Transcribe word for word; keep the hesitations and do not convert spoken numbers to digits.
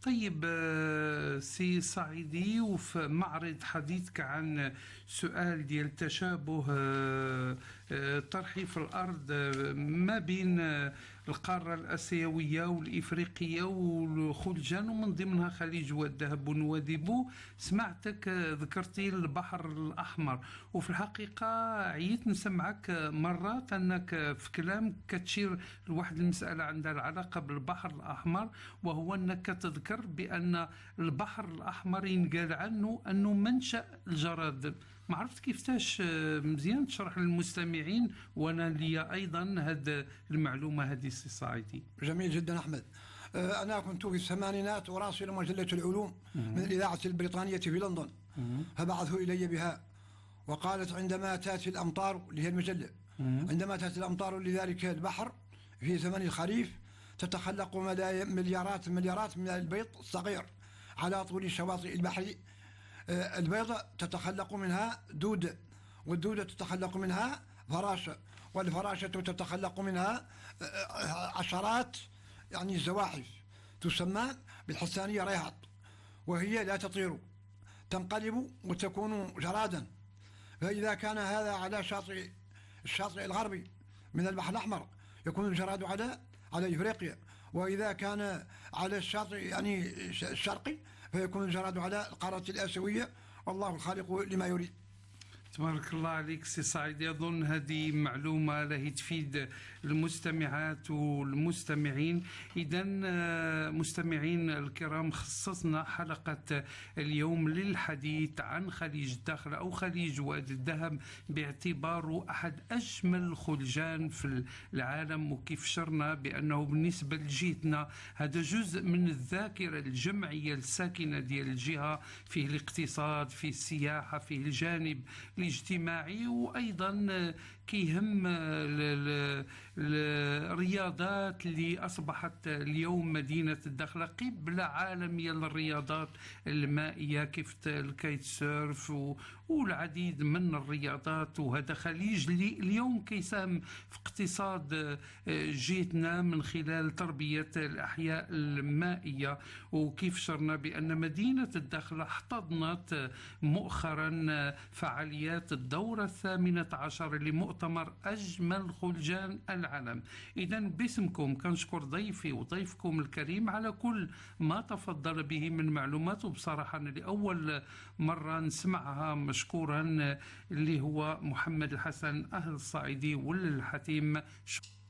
طيب آه، سي صعيدي، وفي معرض حديثك عن سؤال ديال تشابه آه، آه، طرحي في الأرض آه، ما بين آه، القارة الآسيوية والإفريقية والخلجان، ومن ضمنها خليج والذهب ونواديبو. سمعتك آه، ذكرتي البحر الأحمر، وفي الحقيقة عييت نسمعك مرات أنك في كلام كتشير لواحد المسألة عندها العلاقة بالبحر الأحمر، وهو أنك تذكر بأن البحر الأحمر ينقال عنه أنه منشأ الجراد. ما عرفت كيفتاش مزيان تشرح للمستمعين، وانا لي ايضا هذه المعلومه هذه سي صاعدي. جميل جدا احمد. انا كنت في الثمانينات اراسل مجله العلوم من الاذاعه البريطانيه في لندن، فبعثوا الي بها وقالت عندما تاتي الامطار، اللي هي المجله، عندما تاتي الامطار لذلك البحر في زمن الخريف تتخلق مليارات مليارات من البيض الصغير على طول شواطئ البحر. البيضة تتخلق منها دودة، والدودة تتخلق منها فراشة، والفراشة تتخلق منها عشرات يعني الزواحف تسمى بالحسانية ريهط، وهي لا تطير، تنقلب وتكون جرادا. فإذا كان هذا على شاطئ الشاطئ الغربي من البحر الأحمر يكون الجراد على على إفريقيا، وإذا كان على الشاطئ يعني الشرقي فيكون الجراد على القارة الآسيوية، والله الخالق لما يريد. تبارك الله عليك سي صعيد. يظن هذه معلومة له تفيد المستمعات والمستمعين. إذا مستمعين الكرام، خصصنا حلقة اليوم للحديث عن خليج الداخل أو خليج وادي الذهب باعتباره أحد أجمل الخلجان في العالم، وكيف شرنا بأنه بالنسبة لجهتنا هذا جزء من الذاكرة الجمعية الساكنة ديال الجهة، فيه الاقتصاد، فيه السياحة، فيه الجانب الاجتماعي، وأيضا كيهم الرياضات اللي أصبحت اليوم مدينة الداخلة قبلة عالمية للرياضات المائية، كيف الكايت سيرف والعديد من الرياضات. وهذا خليج اللي اليوم كيساهم في اقتصاد جهتنا من خلال تربية الأحياء المائية. وكيف شرنا بأن مدينة الداخلة احتضنت مؤخرا فعاليات الدورة الثامنة عشر لمؤتمر أجمل خلجان العالم. إذا باسمكم كنشكر ضيفي وضيفكم الكريم على كل ما تفضل به من معلومات، وبصراحة أنا لأول مرة نسمعها، مشكورا، اللي هو محمد الحسن أهل الصعيدي والحتيم.